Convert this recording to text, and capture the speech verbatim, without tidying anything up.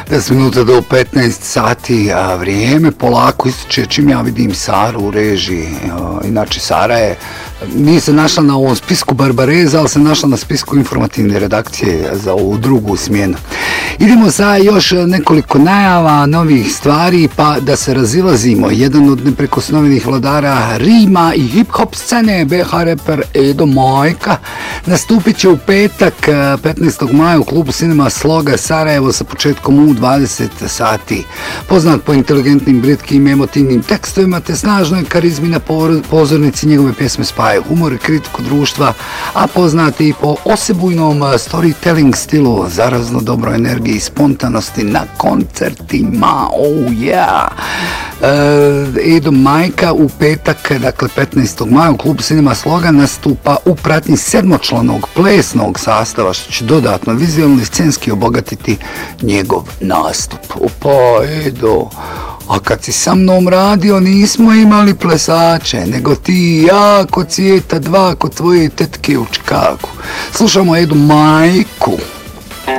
deset minuta do petnaest sati, a vrijeme polako ističe čim ja vidim Saru u režiji. Inače, Sara je, nije se našla na ovom spisku Barbareza, ali se našla na spisku informativne redakcije za ovu drugu smjenu. Idemo sa još nekoliko najava, novih stvari, pa da se razilazimo. Jedan od neprekosnovenih vladara Rima i hip-hop scene, B H reper Edo Majka, nastupit će u petak, petnaestog maja u klubu Cinema Sloga Sarajevo sa početkom u dvadeset sati. Poznat po inteligentnim, britkim, emotivnim tekstovima te snažnoj karizmi na pozornici, njegove pjesme spajaju humor i kritiku društva, a poznat i po osebujnom storytelling stilu, zarazno dobroj energiji i spontanosti na koncertima. Oh yeah! Edo Majka u petak, dakle petnaestog maja u klubu Cinema Sloga nastupa u pratnji sedmočlanog plesnog sastava, što će dodatno vizualno i scenski obogatiti njegov nastup. Opa, Edo, a kad si sa mnom radio nismo imali plesače, nego ti i ja kod Cvijeta dva, kod tvoje tetke u Čikagu. Slušamo Edu Majku.